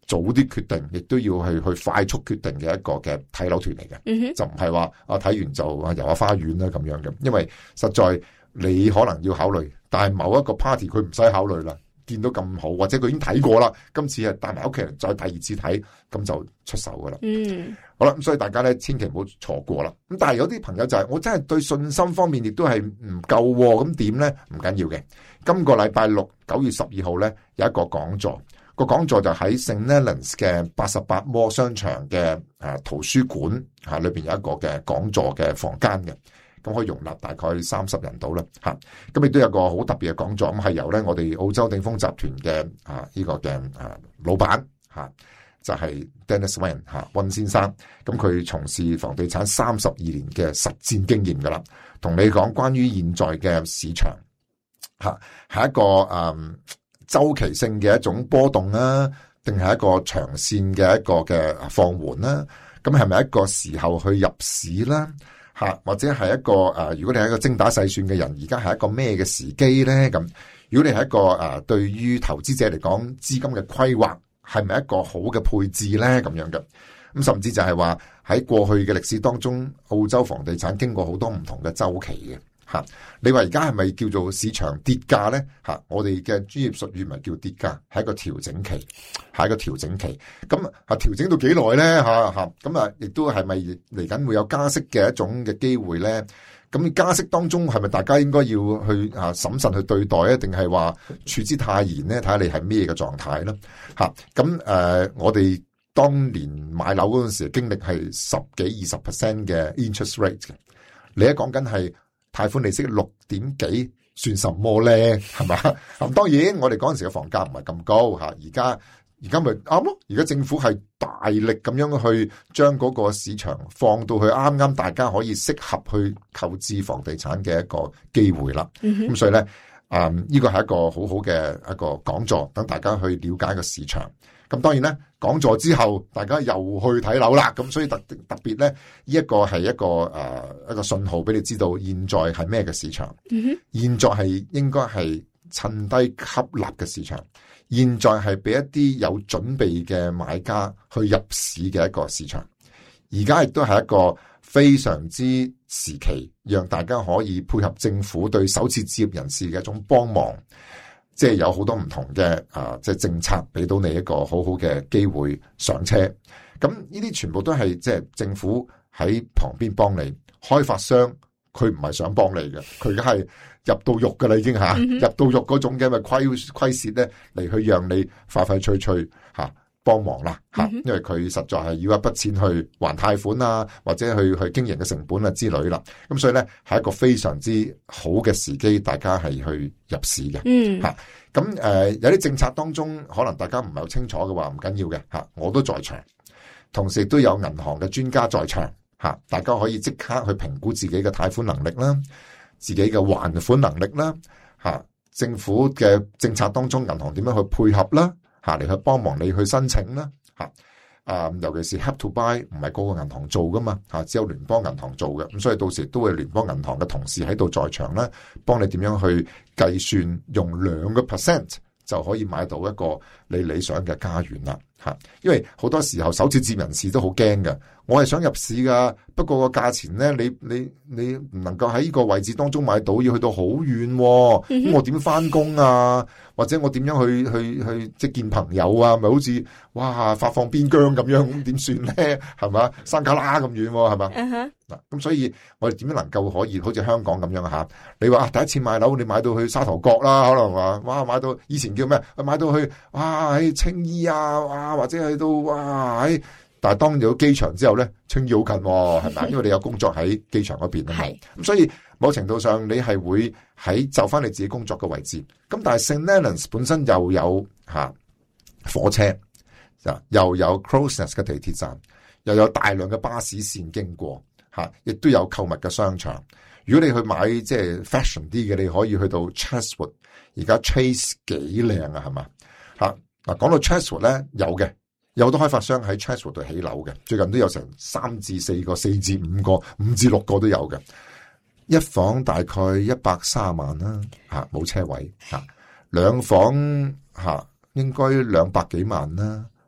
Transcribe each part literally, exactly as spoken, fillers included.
早啲決定，亦都要去去快速決定嘅一個嘅睇樓團嚟嘅，mm-hmm. 就唔係話啊睇完就啊遊下花園啦咁樣嘅，因為實在你可能要考慮，但係某一個 party 佢唔使考慮啦，見到咁好，或者佢已經睇過啦，今次係帶埋屋企人再第二次睇，咁就出手噶啦。嗯、mm-hmm. 好啦，咁所以大家咧千祈唔好錯過啦。咁但係有啲朋友就係、是、我真係對信心方面亦都係唔夠，咁點咧？唔緊要嘅，今個禮拜六九月十二號咧有一個講座。個講座就喺聖奈蘭嘅八十八摩商場嘅誒圖書館吓，裏邊有一個嘅講座嘅房間嘅，咁可以容納大概三十人到啦吓。咁亦都有個好特別嘅講座，咁係由咧我哋澳洲鼎豐集團嘅啊呢個嘅誒老闆吓，就係 Dennis Wayne 吓溫先生。咁佢從事房地產三十二年嘅實戰經驗噶啦，同你講關於現在嘅市場吓係一個誒。嗯周期性嘅一種波動啦，定係一個長線嘅一個嘅放緩啦？咁係咪一個時候去入市啦？吓，或者係一個誒，如果你係一個精打細算嘅人，而家係一個咩嘅時機咧？咁如果你係一個誒，對於投資者嚟講，資金嘅規劃係咪一個好嘅配置咧？咁樣嘅，咁甚至就係話喺過去嘅歷史當中，澳洲房地產經過好多唔同嘅周期嘅。吓，你話而家係咪叫做市場跌價咧？吓，我哋嘅專業術語咪叫跌價，係一個調整期，係一個調整期。咁啊，調整到幾耐咧？吓吓，咁啊，亦都係咪嚟緊會有加息嘅一種嘅機會咧？咁加息當中係咪大家應該要去啊審慎去對待啊？定係話處之泰然咧？睇下你係咩嘅狀態啦。吓，咁誒，我哋當年買樓嗰陣時，經歷係十幾二十 percent 嘅 interest rate 嘅，你一講緊係。貸款利息六點幾算什麼咧？係嘛？咁當然我哋嗰陣時嘅房價唔係咁高吓，而家而家咪啱咯。而家政府係大力咁樣去將嗰個市場放到去啱啱大家可以適合去購置房地產嘅一個機會啦。咁、mm-hmm. 所以咧，啊、嗯、呢個係一個好好嘅一個講座，等大家去了解個市場。咁當然咧，講座之後大家又去睇樓啦，咁所以特特別咧，呢一個係一個誒、呃、一個信號俾你知道現在係咩嘅市場。Mm-hmm. 現在係應該係趁低吸納嘅市場，現在係俾一啲有準備嘅買家去入市嘅一個市場。而家亦都係一個非常之時期，讓大家可以配合政府對首次置業人士嘅一種幫忙。即係有好多唔同嘅啊，即係政策俾到你一個好好嘅機會上車。咁呢啲全部都係即係政府喺旁邊幫你。開發商佢唔係想幫你嘅，佢而家係入到肉噶啦，已經吓、mm-hmm. 入到肉嗰種嘅咪虧虧蝕咧嚟去讓你快快脆脆吓幫忙啦吓，mm-hmm. 因為佢實在係要一筆錢去還貸款啊，或者去去經營嘅成本啊之類啦。咁所以咧係一個非常之好嘅時機，大家係去入市嘅。嗯吓，咁誒有啲政策當中可能大家唔係好清楚嘅話，唔緊要嘅吓，我都在場，同時亦都有銀行嘅專家在場吓，大家可以即刻去評估自己嘅貸款能力啦，自己嘅還款能力啦吓，政府嘅政策當中銀行點樣去配合啦。吓嚟去幫忙你去申請啦，吓啊，尤其是 Help to Buy 唔係個個銀行做噶嘛，吓只有聯邦銀行做嘅，咁所以到時都會聯邦銀行嘅同事喺度在場啦，幫你點樣去計算用兩個 percent 就可以買到一個你理想嘅家園啦，吓，因為好多時候首次置業人士都好驚㗎，我係想入市噶，不過個價錢咧，你你你唔能夠喺呢個位置當中買到，要去到好遠，咁、mm-hmm. 我點翻工啊？或者我點樣去去去即係見朋友啊？咪好似哇發放邊疆咁樣，咁點算咧？係嘛，山卡拉咁遠係嘛？嗱，咁、uh-huh. 所以我哋點樣能夠可以好似香港咁樣吓？你話第一次買樓，你買到去沙頭角啦，可能話哇買到以前叫咩？買到去哇喺青衣啊，哇或者去到哇喺。但係當有機場之後咧，青衣好近喎，係咪？因為你有工作喺機場嗰邊啊嘛。咁所以某程度上你係會喺就翻你自己工作嘅位置。咁但係 Saint Leonards 本身又有吓、啊、火車，又有 Crows Nest 嘅地鐵站，又有大量嘅巴士線經過吓，亦、啊、都有購物嘅商場。如果你去買即係 fashion 啲嘅，你可以去到 Chatswood。而家 Chase 幾靚啊，係嘛？吓嗱，講到 Chatswood 咧，有嘅。有好多開發商喺 Chatswood 度起樓嘅，最近都有成三至四個、四至五個、五至六個都有嘅。一房大概一百三十萬啦，吓冇車位吓，兩房吓應該兩百幾萬啦，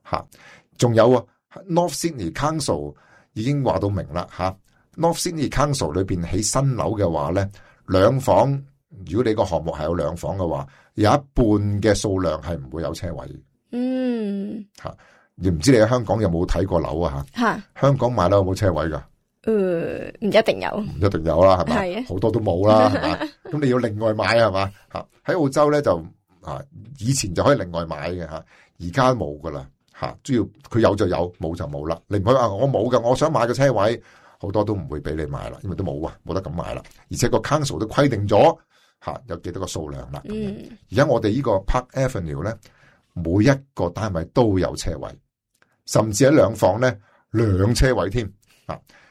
吓，仲有啊 North Sydney Council 已經話到明啦吓 ，North Sydney Council 裏邊起新樓嘅話咧，兩房如果你個項目係有兩房嘅話，有一半嘅數量係唔會有車位。 嗯， 吓，亦唔知你喺香港有冇睇過樓啊吓？吓，香港買樓有冇車位噶？ 誒、呃，唔一定有，唔一定有啦，係嘛？ 係啊， 好多都冇啦，係嘛？咁你要另外買係嘛？吓，喺澳洲咧就啊，以前就可以另外買嘅吓，而家冇噶啦吓，主要佢有就有，冇就冇啦。你唔可以話我冇噶，我想買個車位，好多都唔會俾你買啦，因為都冇啊，冇得咁買啦。而且個 council 都規定咗吓，有幾多個數量啦。嗯，而家我哋呢個 Park Avenue 咧，每一個單位都有車位，甚至喺兩房咧兩車位添啊。